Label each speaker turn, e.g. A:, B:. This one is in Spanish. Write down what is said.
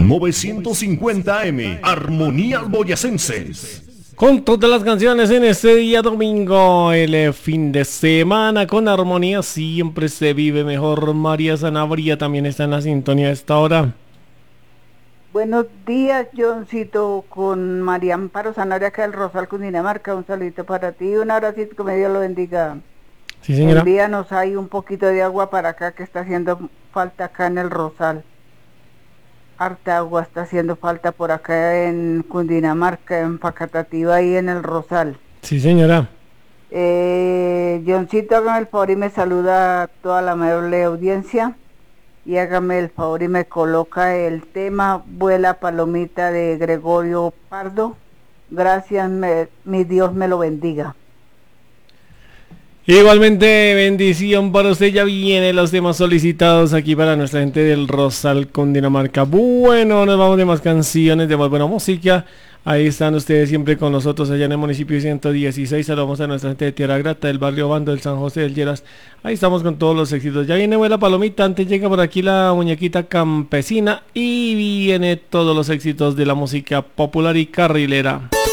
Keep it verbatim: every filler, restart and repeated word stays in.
A: novecientos cincuenta A M, Armonía Boyacense.
B: Con todas las canciones en este día domingo, el eh, fin de semana con armonía siempre se vive mejor. María Sanabria también está en la sintonía a esta hora.
C: Buenos días, Johncito, con María Amparo Sanabria acá del Rosal, Cundinamarca. Un saludito para ti, un abracito, que me Dios lo bendiga.
B: Sí, señora.
C: Envíanos ahí un poquito de agua para acá, que está haciendo falta acá en el Rosal. Harta agua está haciendo falta por acá en Cundinamarca, en Facatativá y en el Rosal.
B: Sí, señora.
C: Eh, Johncito, hágame el favor y me saluda a toda la amable audiencia. Y hágame el favor y me coloca el tema Vuela Palomita de Gregorio Pardo. Gracias, me, mi Dios me lo bendiga.
B: Igualmente, bendición para usted. Ya vienen los temas solicitados aquí para nuestra gente del Rosal, Cundinamarca. Bueno, nos vamos de más canciones, de más buena música. Ahí están ustedes siempre con nosotros allá en el municipio ciento dieciséis. Saludamos a nuestra gente de Tierra Grata, del barrio Bando, del San José del Lleras. Ahí estamos con todos los éxitos. Ya viene Vuela Palomita, antes llega por aquí la muñequita campesina y viene todos los éxitos de la música popular y carrilera.